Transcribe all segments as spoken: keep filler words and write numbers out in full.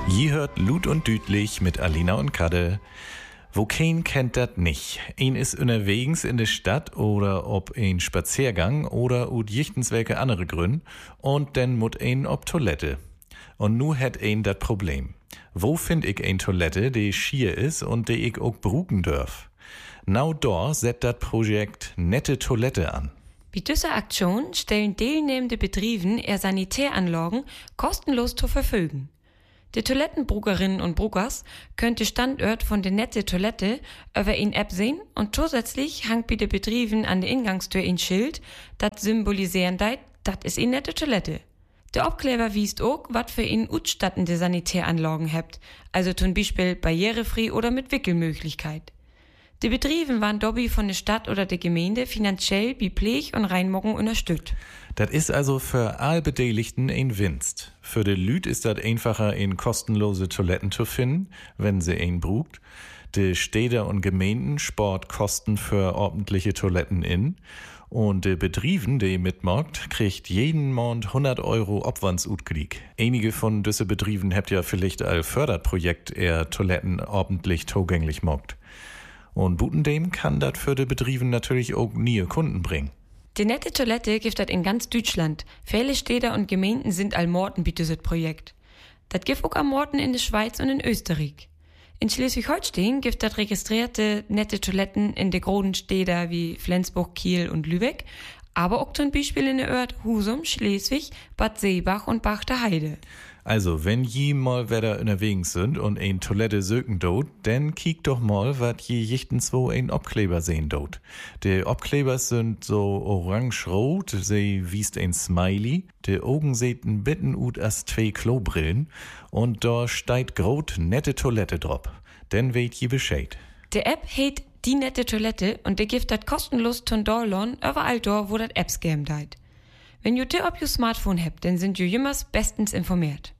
Je hört Lut und Dütlich mit Alina und Kadde. Wo kein kennt dat nicht. Ein ist unterwegs in der Stadt oder ob ein Spaziergang oder ut jichtens welke andere Grün und dann mut ein ob Toilette. Und nu hat ein dat Problem. Wo find ich ein Toilette, die schier is und die ich auch bruken dörf? Now dor set dat Projekt Nette Toilette an. Bei dieser Aktion stellen teilnehmende Betrieben ihre Sanitäranlagen kostenlos zur Verfügung. Die Toilettenbrugerinnen und Brugers können den Standort von der Nette Toilette über eine App sehen und zusätzlich hängt bei den Betrieben an der Ingangstür ein Schild, das symbolisieren deit, das ist eine nette Toilette. Der Abkleber wiest auch, was für ihn utstattende Sanitäranlagen habt, also zum Beispiel barrierefrei oder mit Wickelmöglichkeit. Die Betriebe waren dabei von der Stadt oder der Gemeinde finanziell bei Pflege und Reinmogen unterstützt. Das ist also für all Beteiligten ein Winst. Für die Lüt ist das einfacher, in kostenlose Toiletten zu finden, wenn sie ein brugt. Die Städte und Gemeinden spart Kosten für ordentliche Toiletten in. Und die Betrieben, die mitmacht, kriegt jeden Monat hundert Euro Obwandsutglied. Einige von diesen Betrieben habt ja vielleicht ein Förderprojekt, er Toiletten ordentlich zugänglich macht. Und Butendem kann das für die Betriebe natürlich auch nie Kunden bringen. Die Nette Toilette gibt es in ganz Deutschland. Viele Städte und Gemeinden sind allmorten bei diesem Projekt. Das gibt auch allmorten in der Schweiz und in Österreich. In Schleswig-Holstein gibt es registrierte nette Toiletten in den großen Städten wie Flensburg, Kiel und Lübeck, aber auch zum Beispiel in der Ort Husum, Schleswig, Bad Seebach und Bachterheide. Also, wenn je mal wieder unterwegs sind und ein Toilette söken dort, dann kiek doch mal, wat je jichtens wo ein Obkleber sehen dort. Die Obkleber sind so orange-rot, sie wiest ein Smiley, die Augen sehten bitten ut as zwei Klobrillen und da steigt grot nette Toilette drop. Denn weht je Bescheid. Die App heißt Die Nette Toilette und die gibt dat kostenlos ton Download überall dort, wo dat Apps geben deit. Wenn ihr die auf your Smartphone habt, dann sind ihr jemals bestens informiert.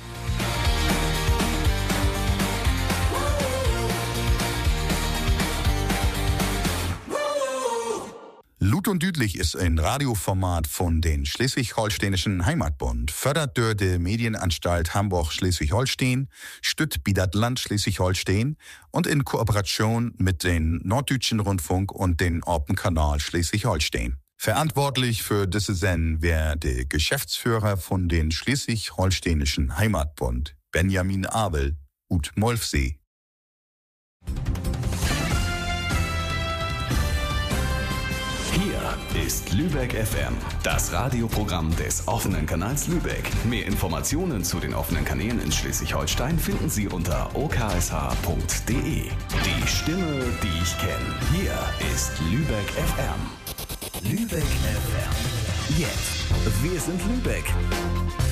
Lut und Dütlich ist ein Radioformat von den Schleswig-Holsteinischen Heimatbund, fördert durch die Medienanstalt Hamburg-Schleswig-Holstein, stützt bei das Land Schleswig-Holstein und in Kooperation mit den Norddeutschen Rundfunk und den Orpenkanal Schleswig-Holstein. Verantwortlich für diese Sendung wäre der Geschäftsführer von den Schleswig-Holsteinischen Heimatbund, Benjamin Abel, ut Molfsee. Hier ist Lübeck F M, das Radioprogramm des offenen Kanals Lübeck. Mehr Informationen zu den offenen Kanälen in Schleswig-Holstein finden Sie unter o k s h punkt d e. Die Stimme, die ich kenne. Hier ist Lübeck F M. Lübeck F M. Jetzt. Wir sind Lübeck.